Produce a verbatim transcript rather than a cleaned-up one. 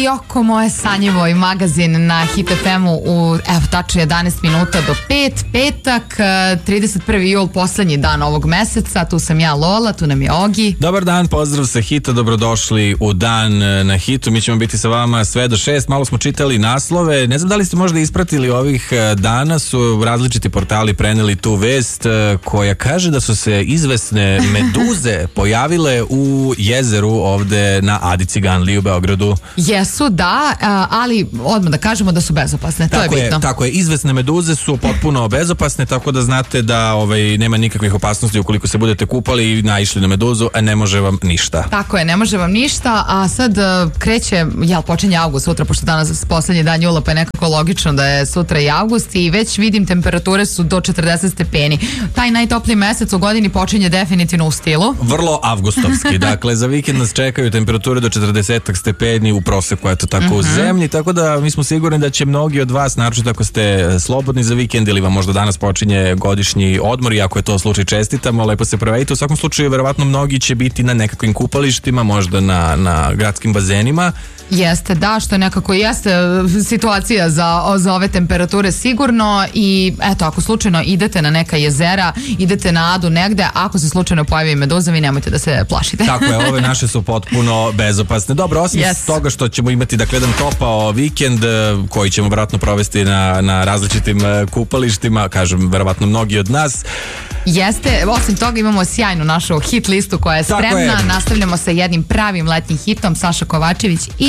Oko moje sanjivo i magazin na Hit F M-u u, evo, tačno jedanaest minuta do pet, petak, trideset prvi jul, poslednji dan ovog meseca. Tu sam ja, Lola, tu nam je Ogi. Dobar dan, pozdrav sa Hita, dobrodošli u dan na Hitu. Mi ćemo biti sa vama sve do šest. Malo smo čitali naslove. Ne znam da li ste možda ispratili ovih dana, su različiti portali preneli tu vest koja kaže da su se izvesne meduze pojavile u jezeru ovde na Adi Ciganliji u Beogradu. Jesu, da, ali odmah da kažemo da su bezopasne, to tako je bitno. Je, tako je, izvesne meduze su potpuno bezopasne, tako da znate da ovaj, nema nikakvih opasnosti ukoliko se budete kupali i naišli na meduzu, a ne može vam ništa. Tako je, ne može vam ništa, a sad kreće, jel, počinje avgust sutra, pošto danas poslednji dan jula, pa je nekako logično da je sutra i avgust i već vidim temperature su do četrdeset stepeni. Taj najtopliji mesec u godini počinje definitivno u stilu. Vrlo avgustovski, dakle za vikend nas čekaju temperature do četrdeset stepeni u proseku, eto tako, mm-hmm, u zemlji, tako da mi smo sigurni da će mnogi od vas, naročito ako ste slobodni za vikend ili vam možda danas počinje godišnji odmor, i ako je to slučaj, čestitamo, lepo se provedite. U svakom slučaju verovatno mnogi će biti na nekakvim kupalištima, možda na, na gradskim bazenima. Jeste, da, što nekako jeste situacija za, za ove temperature sigurno, i eto, ako slučajno idete na neka jezera, idete na Adu negde, ako se slučajno pojavi meduza, vi nemojte da se plašite. Tako je, ove naše su potpuno bezopasne. Dobro, osim yes. toga što ćemo imati, dakle, jedan topao vikend koji ćemo verovatno provesti na, na različitim kupalištima, kažem, verovatno mnogi od nas. Jeste, osim toga imamo sjajnu našu hit listu koja je spremna. Je. Nastavljamo sa jednim pravim letnjim hitom, Saša Kovačević i